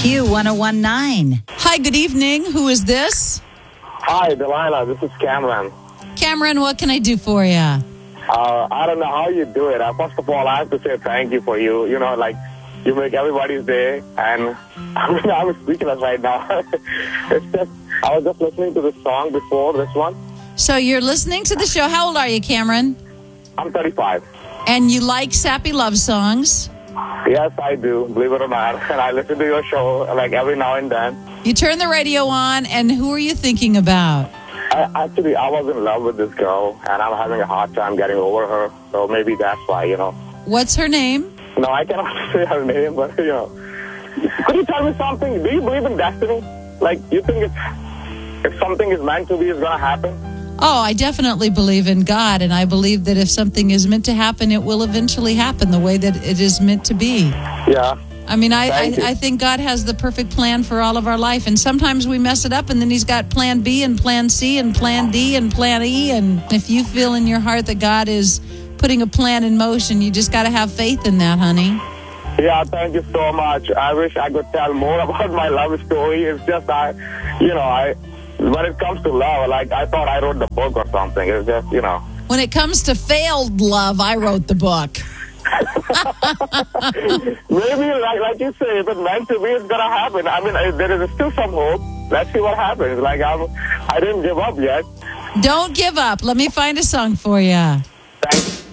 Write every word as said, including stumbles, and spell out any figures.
Q one oh one point nine. Hi, good evening. Who is this? Hi, Delilah. This is Cameron. Cameron, what can I do for you? Uh, I don't know how you do it. Uh, first of all, I have to say thank you for you. You know, like, you make everybody's day, and I mean, I'm speechless right now. It's just, I was just listening to this song before this one. So you're listening to the show. How old are you, Cameron? I'm thirty-five. And you like sappy love songs? Yes, I do, believe it or not. And I listen to your show, like, every now and then. You turn the radio on, and who are you thinking about? I, actually, I was in love with this girl, and I'm having a hard time getting over her. So maybe that's why, you know. What's her name? No, I cannot say her name, but, you know. Could you tell me something? Do you believe in destiny? Like, you think it's, if something is meant to be, it's going to happen? Oh, I definitely believe in God, and I believe that if something is meant to happen, it will eventually happen the way that it is meant to be. Yeah. I mean, I, I, Thank you. I think God has the perfect plan for all of our life, and sometimes we mess it up, and then He's got plan B and plan C and plan D and plan E, and if you feel in your heart that God is putting a plan in motion, you just got to have faith in that, honey. Yeah, thank you so much. I wish I could tell more about my love story. It's just, I, you know, I... when it comes to love, like, I thought I wrote the book or something. It's just, you know. When it comes to failed love, I wrote the book. Maybe, like, like you say, if it's meant to be, it's going to happen. I mean, there is still some hope. Let's see what happens. Like, I'm, I didn't give up yet. Don't give up. Let me find a song for you. Thank you.